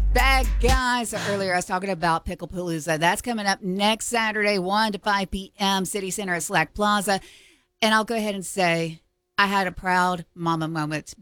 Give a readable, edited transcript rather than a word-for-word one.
Back, guys. So earlier I was talking about Pickle Palooza. That's coming up next Saturday, 1 to 5 p.m., City Center at Slack Plaza. And I'll go ahead and say I had a proud mama moment